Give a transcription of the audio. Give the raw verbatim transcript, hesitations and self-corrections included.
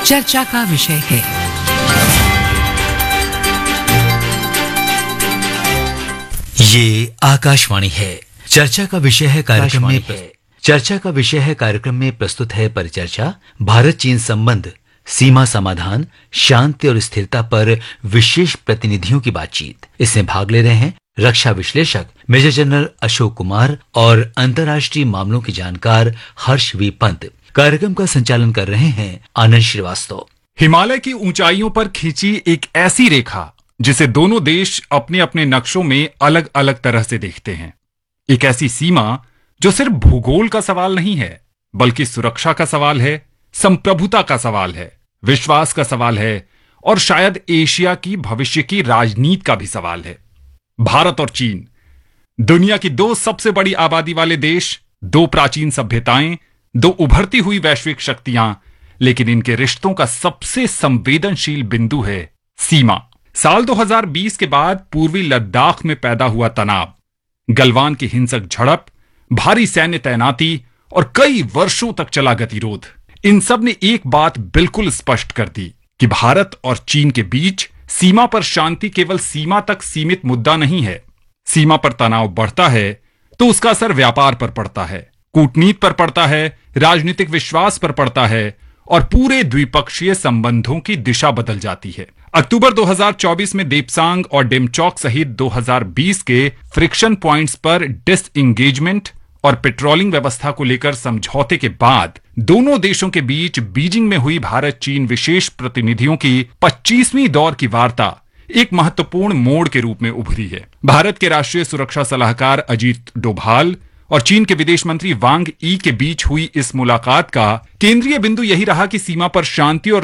चर्चा का विषय है। ये आकाशवाणी है। चर्चा का विषय है कार्यक्रम में चर्चा का विषय है कार्यक्रम में प्रस्तुत है परिचर्चा भारत चीन संबंध, सीमा समाधान, शांति और स्थिरता पर विशेष प्रतिनिधियों की बातचीत। इसमें भाग ले रहे हैं रक्षा विश्लेषक मेजर जनरल अशोक कुमार और अंतर्राष्ट्रीय मामलों के जानकार हर्ष वी पंत। कार्यक्रम का संचालन कर रहे हैं आनंद श्रीवास्तव। हिमालय की ऊंचाइयों पर खींची एक ऐसी रेखा जिसे दोनों देश अपने अपने नक्शों में अलग अलग तरह से देखते हैं। एक ऐसी सीमा जो सिर्फ भूगोल का सवाल नहीं है, बल्कि सुरक्षा का सवाल है, संप्रभुता का सवाल है, विश्वास का सवाल है और शायद एशिया की भविष्य की राजनीति का भी सवाल है। भारत और चीन, दुनिया की दो सबसे बड़ी आबादी वाले देश, दो प्राचीन सभ्यताएं, दो उभरती हुई वैश्विक शक्तियां, लेकिन इनके रिश्तों का सबसे संवेदनशील बिंदु है सीमा। साल दो हज़ार बीस के बाद पूर्वी लद्दाख में पैदा हुआ तनाव, गलवान की हिंसक झड़प, भारी सैन्य तैनाती और कई वर्षों तक चला गतिरोध, इन सब ने एक बात बिल्कुल स्पष्ट कर दी कि भारत और चीन के बीच सीमा पर शांति केवल सीमा तक सीमित मुद्दा नहीं है। सीमा पर तनाव बढ़ता है तो उसका असर व्यापार पर पड़ता है, कूटनीति पर पड़ता है, राजनीतिक विश्वास पर पड़ता है और पूरे द्विपक्षीय संबंधों की दिशा बदल जाती है। अक्टूबर दो हज़ार चौबीस में देपसांग और डेमचौक सहित दो हज़ार बीस के फ्रिक्शन पॉइंट्स पर डिसएंगेजमेंट और पेट्रोलिंग व्यवस्था को लेकर समझौते के बाद दोनों देशों के बीच बीजिंग में हुई भारत चीन विशेष प्रतिनिधियों की पच्चीसवीं दौर की वार्ता एक महत्वपूर्ण मोड़ के रूप में उभरी है। भारत के राष्ट्रीय सुरक्षा सलाहकार अजीत डोभाल और चीन के विदेश मंत्री वांग यी के बीच हुई इस मुलाकात का केंद्रीय बिंदु यही रहा कि सीमा पर शांति और